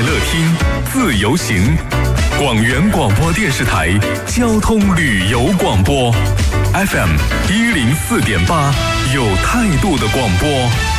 乐听，自由行。广元广播电视台交通旅游广播 FM 104.8，有态度的广播。